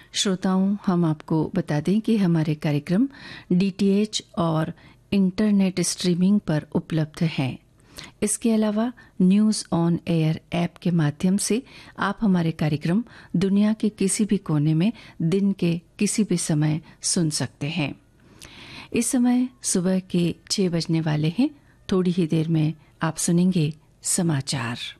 श्रोताओं, हम आपको बता दें कि हमारे कार्यक्रम डीटीएच और इंटरनेट स्ट्रीमिंग पर उपलब्ध हैं। इसके अलावा न्यूज़ ऑन एयर ऐप के माध्यम से आप हमारे कार्यक्रम दुनिया के किसी भी कोने में दिन के किसी भी समय सुन सकते हैं। इस समय सुबह के 6 बजने वाले हैं। थोड़ी ही देर में आप सुनेंगे समाचार।